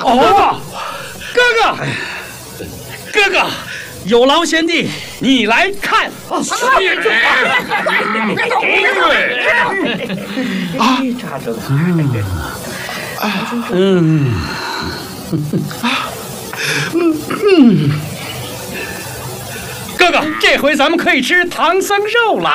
哦，哥哥，有劳贤弟，你来看。哥哥，这回咱们可以吃唐僧肉了。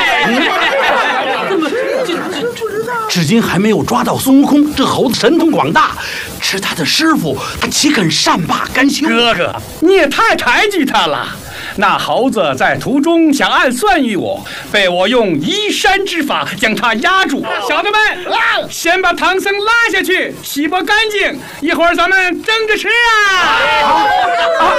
至今还没有抓到孙悟空，这猴子神通广大，是他的师傅，他岂肯善罢甘休？ 哥哥，你也太抬举他了。那猴子在途中想暗算于我，被我用移山之法将他压住。小的们，先把唐僧拉下去，洗拨干净，一会儿咱们蒸着吃啊！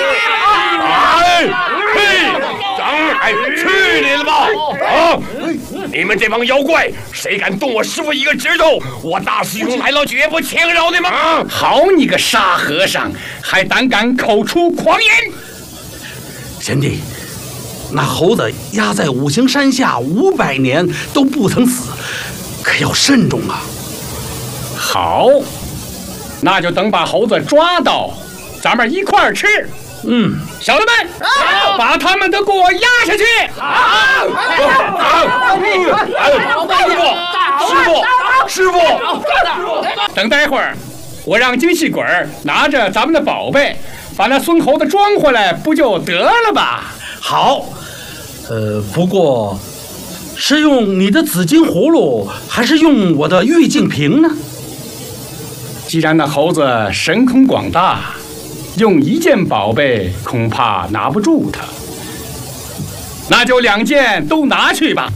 去你的吧！啊！你们这帮妖怪，谁敢动我师傅一个指头，我大师兄来了绝不轻饶你们！ 好你个沙和尚，还胆敢口出狂言！ 贤弟，那猴子压在五行山下500年都不曾死，可要慎重啊！ 好，那就等把猴子抓到，咱们一块儿吃。小的们，把他们都给我压下去！ 师傅， 等待会儿，我让精细鬼拿着咱们的宝贝，把那孙猴子装回来，不就得了吧？ 好，不过是用你的紫金葫芦，还是用我的玉净瓶呢？ 既然那猴子神通广大，用一件宝贝恐怕拿不住他，那就2件都拿去吧。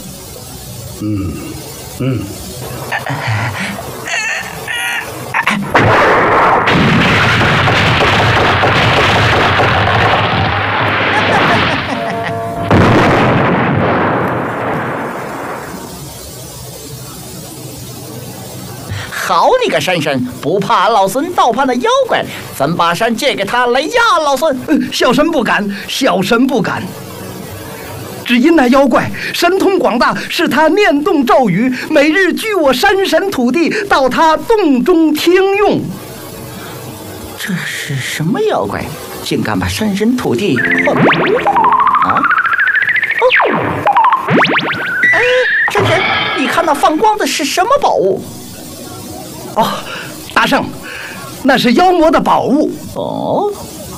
好你个山神，不怕老孙倒怕那妖怪，咱把山借给他来压老孙。 小神不敢，小神不敢。只因那妖怪神通广大，是他念动咒语，每日居我山神土地，到他洞中听用。 这是什么妖怪，竟敢把山神土地换啊？山神，你看那放光的是什么宝物？ 哦，大圣，那是妖魔的宝物。 哦，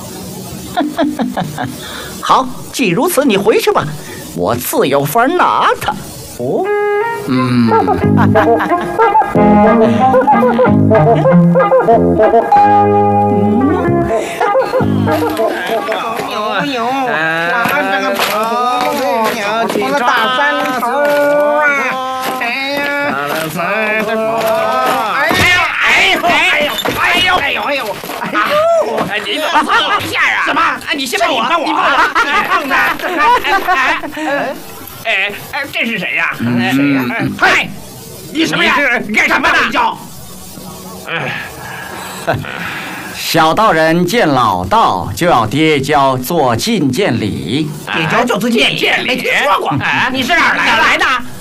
好，既如此，你回去吧，我自有法拿它。哦， 拿这个宝物要去大山头啊！哎呀， 你怎么放我一下啊？ 什么？你先帮我，你帮我，胖子！这是谁呀？谁呀？嗨，你什么呀？你干什么呢？ 小道人见老道，就要跌跤做觐见礼。 跌跤就做觐见礼，没听说过。你是哪儿来的？